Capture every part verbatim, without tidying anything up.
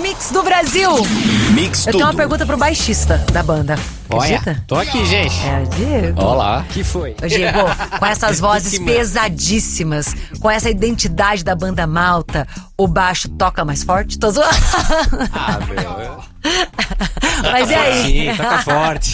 mix do Brasil. Mix Eu tudo. tenho uma pergunta pro baixista da banda. Olha, Acredita? tô aqui, gente. É, Diego. Olá. Que foi? Ô, Diego, com essas vozes pesadíssimas, com essa identidade da banda Malta, o baixo toca mais forte? Tô zoando. Ah, meu. Mas e aí? Sim, toca forte.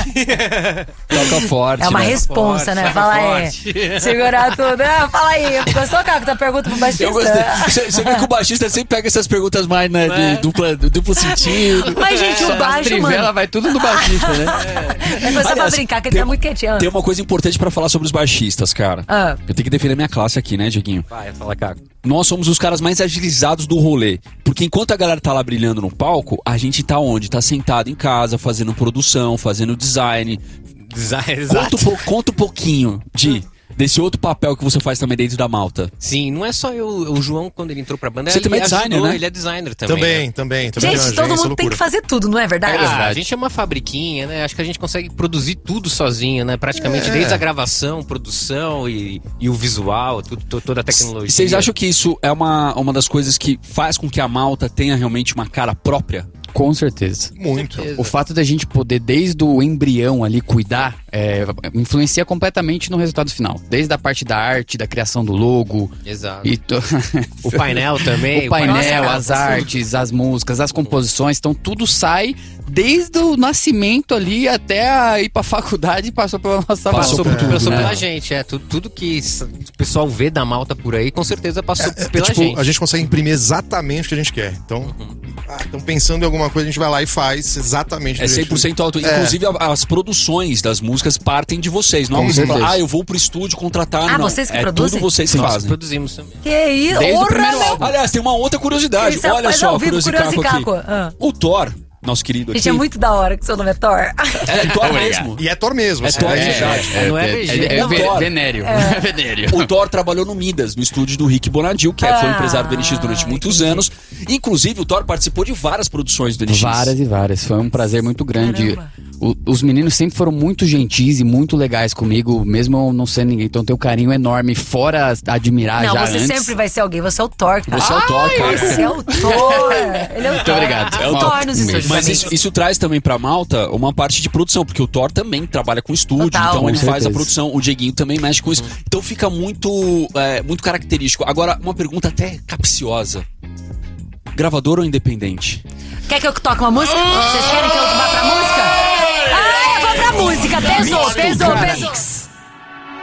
Toca forte. É uma né? responsa, Forte, né? toca Fala aí. forte. Segurar tudo. Ah, fala aí. Gostou, Caco, da pergunta pro baixista? Eu gostei. Você você vê que o baixista sempre pega essas perguntas mais, né, de É. dupla, duplo sentido. Mas, gente, o As baixo, trivela mano. vai tudo no baixista, né? É só pra Aliás, brincar, que ele tem tá uma- muito quietinho. Tem uma coisa importante pra falar sobre os baixistas, cara. Ah. Eu tenho que defender minha classe aqui, né, Dieguinho? Vai, fala, Caco. Nós somos os caras mais agilizados do rolê. Porque enquanto a galera tá lá brilhando no palco, a gente tá onde? Tá sentado em casa, fazendo produção, fazendo design. Design, Conta, exato. um po- conta um pouquinho, Di, desse outro papel que você faz também dentro da Malta. Sim, não é só eu, o João, quando ele entrou pra banda, Você ele também é designer, ajudou, né? Ele é designer também. Também, né? também. também Gente, tem uma todo agência, mundo tem que loucura. fazer tudo, não é verdade? Ah, a gente é uma fabriquinha, né? Acho que a gente consegue produzir tudo sozinho, né? Praticamente É. desde a gravação, produção e, e o visual, tudo, to- toda a tecnologia. Vocês acham que isso é uma, uma das coisas que faz com que a Malta tenha realmente uma cara própria? Com certeza. Muito. O fato da gente poder, desde o embrião ali, cuidar, é, influencia completamente no resultado final. Desde a parte da arte, da criação do logo. Exato. E to... O painel também. o painel, Nossa, as cara, artes, as músicas, as composições. Então tudo sai desde o nascimento ali até a ir pra faculdade e passou pela nossa Passou mão. por tudo, Passou né? pela gente, é. Tudo, tudo que s- o pessoal vê da Malta por aí, com certeza passou É, pela tipo, gente. a gente consegue imprimir exatamente o que a gente quer. Então, ah, então pensando em alguma coisa, a gente vai lá e faz exatamente É do jeito cem por cento auto. É. Inclusive, a- as produções das músicas partem de vocês. Não é Com que você fala, certeza. ah, eu vou pro estúdio contratar. Ah, não. vocês que é produzem? tudo vocês que Nós fazem. produzimos também. Que isso? Desde o Ora, primeiro meu- álbum. Aliás, tem uma outra curiosidade. Isso é- Olha faz só, ao vivo, Curiosicaco aqui. Curiosicaco. Ah. O Thor, nosso querido aqui. Gente, é muito da hora que seu nome é Thor. É Thor mesmo. E é Thor mesmo. É assim, Thor né? de verdade. É, Não é é, V G, é, é, não. ve- Thor. venério. venério. O Thor trabalhou no Midas, no estúdio do Rick Bonadil, que é- foi Ah, empresário do N X durante muitos entendi. anos. Inclusive, o Thor participou de várias produções do N X. Várias e várias. Foi um prazer muito grande. Caramba. O- os meninos sempre foram muito gentis e muito legais comigo, mesmo eu não sendo ninguém. Então tenho um carinho enorme, fora admirar Não, já você antes. sempre vai ser alguém. Você é o Thor, cara. Você é o Thor, cara. Você é o Thor. Ele é o Muito Thor. obrigado. É o Thor nos Um estúdios. Mas da isso, Mix. isso traz também pra Malta uma parte de produção, porque o Thor também trabalha com estúdio, Total. então Com ele faz a certeza. produção, o Dieguinho também mexe com isso. Então fica muito, é, muito característico. Agora, uma pergunta até capciosa. Gravador ou independente? Quer que eu toque uma música? Vocês querem que eu vá pra música? Ah, eu vou pra música. Pesou, pesou, pesou.